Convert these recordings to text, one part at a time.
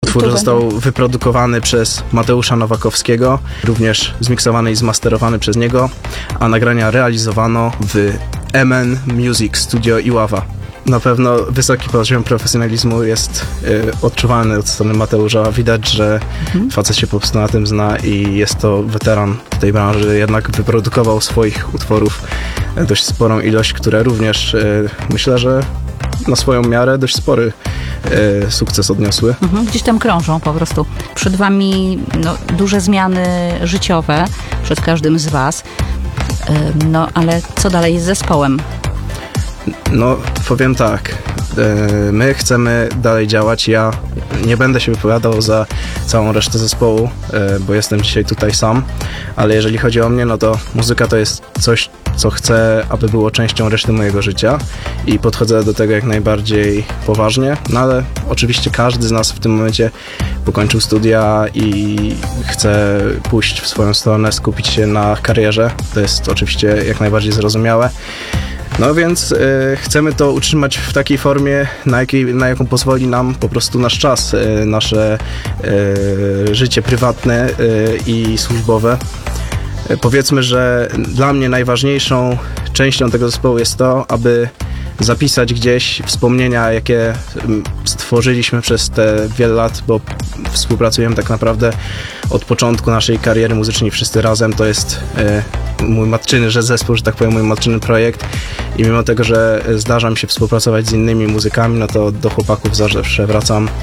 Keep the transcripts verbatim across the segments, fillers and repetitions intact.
Utwór Tu został będę. wyprodukowany przez Mateusza Nowakowskiego, również zmiksowany i zmasterowany przez niego, a nagrania realizowano w M N Music Studio Iława. Na pewno wysoki poziom profesjonalizmu jest y, odczuwalny od strony Mateusza. Widać, że mhm. facet się po prostu na tym zna i jest to weteran tej branży. Jednak wyprodukował swoich utworów dość sporą ilość, które również y, myślę, że na swoją miarę dość spory y, sukces odniosły. Mhm, gdzieś tam krążą po prostu. Przed wami no, duże zmiany życiowe, przed każdym z was. Y, no, ale co dalej z zespołem? No, powiem tak, e, my chcemy dalej działać. Ja nie będę się wypowiadał za całą resztę zespołu, e, bo jestem dzisiaj tutaj sam, ale jeżeli chodzi o mnie, no to muzyka to jest coś, co chcę, aby było częścią reszty mojego życia i podchodzę do tego jak najbardziej poważnie, no ale oczywiście każdy z nas w tym momencie pokończył studia i chce pójść w swoją stronę, skupić się na karierze. To jest oczywiście jak najbardziej zrozumiałe. No więc y, chcemy to utrzymać w takiej formie, na, jakiej, na jaką pozwoli nam po prostu nasz czas, y, nasze y, życie prywatne y, i służbowe. Y, powiedzmy, że dla mnie najważniejszą częścią tego zespołu jest to, aby zapisać gdzieś wspomnienia, jakie stworzyliśmy przez te wiele lat, bo współpracujemy tak naprawdę od początku naszej kariery muzycznej wszyscy razem. To jest y, mój matczyny, że zespół, że tak powiem, mój matczyny projekt i mimo tego, że zdarza mi się współpracować z innymi muzykami, no to do chłopaków zawsze wracam y,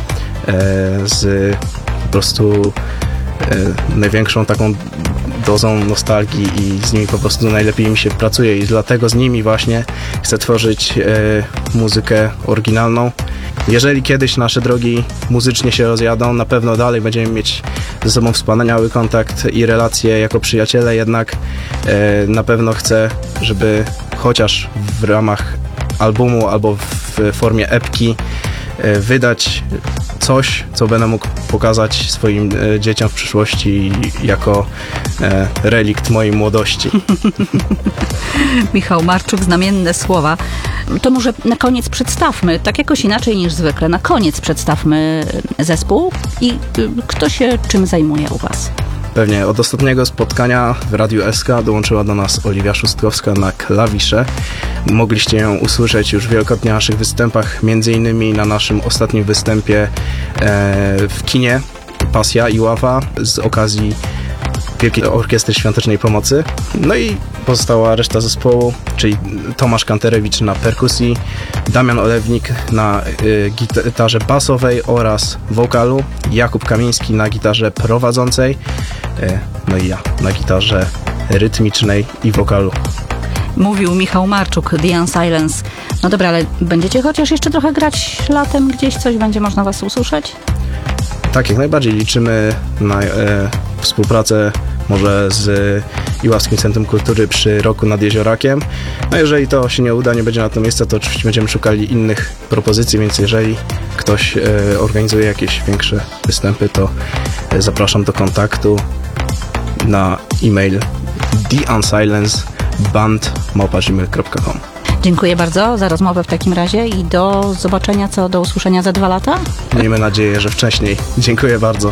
z po prostu y, największą taką dozą nostalgii i z nimi po prostu najlepiej mi się pracuje i dlatego z nimi właśnie chcę tworzyć e, muzykę oryginalną. Jeżeli kiedyś nasze drogi muzycznie się rozjadą, na pewno dalej będziemy mieć ze sobą wspaniały kontakt i relacje jako przyjaciele, jednak e, na pewno chcę, żeby chociaż w ramach albumu albo w formie epki e, wydać coś, co będę mógł pokazać swoim e, dzieciom w przyszłości jako e, relikt mojej młodości. Michał Marczuk, znamienne słowa. To może na koniec przedstawmy, tak jakoś inaczej niż zwykle, na koniec przedstawmy zespół i y, kto się czym zajmuje u was. Pewnie. Od ostatniego spotkania w Radiu S K dołączyła do nas Oliwia Szóstkowska na klawisze. Mogliście ją usłyszeć już wielokrotnie na naszych występach, między innymi na naszym ostatnim występie e, w kinie Pasja Iława z okazji Wielkiej Orkiestry Świątecznej Pomocy. No i pozostała reszta zespołu, czyli Tomasz Kanterewicz na perkusji, Damian Olewnik na y, gitarze basowej oraz wokalu, Jakub Kamiński na gitarze prowadzącej, y, no i ja na gitarze rytmicznej i wokalu. Mówił Michał Marczuk, The Unsilence. No dobra, ale będziecie chociaż jeszcze trochę grać latem gdzieś? Coś będzie można was usłyszeć? Tak, jak najbardziej liczymy na e, współpracę może z Iławskim Centrum Kultury przy Roku nad Jeziorakiem. No jeżeli to się nie uda, nie będzie na to miejsca, to oczywiście będziemy szukali innych propozycji, więc jeżeli ktoś e, organizuje jakieś większe występy, to e, zapraszam do kontaktu na e-mail the unsilence band małpa gmail kropka com. Dziękuję bardzo za rozmowę w takim razie i do zobaczenia, co do usłyszenia za dwa lata. Miejmy nadzieję, że wcześniej. Dziękuję bardzo.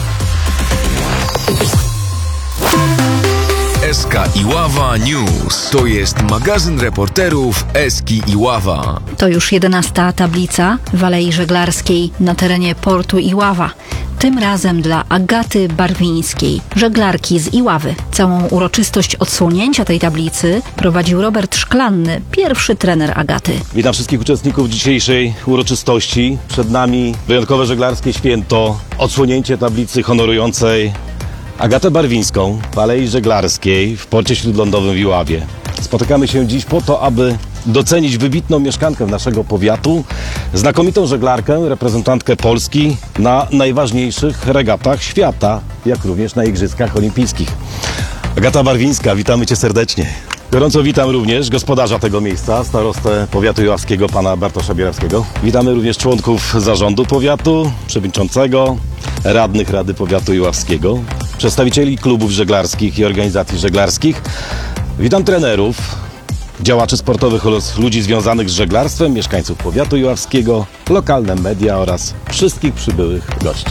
S K Iława News. To jest magazyn reporterów Eski Iława. To już jedenasta tablica w Alei Żeglarskiej na terenie portu Iława. Tym razem dla Agaty Barwińskiej, żeglarki z Iławy. Całą uroczystość odsłonięcia tej tablicy prowadził Robert Szklanny, pierwszy trener Agaty. Witam wszystkich uczestników dzisiejszej uroczystości. Przed nami wyjątkowe żeglarskie święto, odsłonięcie tablicy honorującej Agatę Barwińską w Alei Żeglarskiej w porcie śródlądowym w Iławie. Spotykamy się dziś po to, aby docenić wybitną mieszkankę naszego powiatu, znakomitą żeglarkę, reprezentantkę Polski na najważniejszych regatach świata, jak również na Igrzyskach Olimpijskich. Agata Barwińska, witamy Cię serdecznie. Gorąco witam również gospodarza tego miejsca, starostę powiatu iławskiego, pana Bartosza Bierawskiego. Witamy również członków zarządu powiatu, przewodniczącego, radnych Rady Powiatu Iławskiego, przedstawicieli klubów żeglarskich i organizacji żeglarskich. Witam trenerów, działaczy sportowych oraz ludzi związanych z żeglarstwem, mieszkańców powiatu iławskiego, lokalne media oraz wszystkich przybyłych gości.